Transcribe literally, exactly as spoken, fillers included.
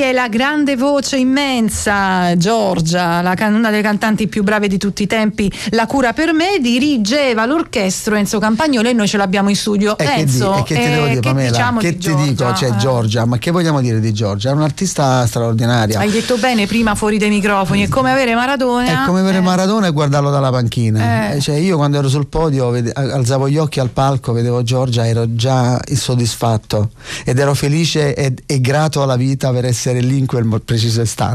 e la grande voce immensa Giorgia, la can- una delle cantanti più brave di tutti i tempi, La cura per me, dirigeva l'orchestra Enzo Campagnolo e noi ce l'abbiamo in studio. E Enzo, che, di, e che ti devo dire, che Pamela? diciamo Che di ti dico, cioè eh. Giorgia, ma che vogliamo dire di Giorgia? È un'artista straordinaria. Hai detto bene prima fuori dai microfoni, è come avere Maradona. È come avere eh. Maradona e guardarlo dalla panchina. Eh. Cioè, io quando ero sul podio vede- alzavo gli occhi al palco, vedevo Giorgia, ero già insoddisfatto ed ero felice e, e grato alla vita per essere lì in quel preciso istante.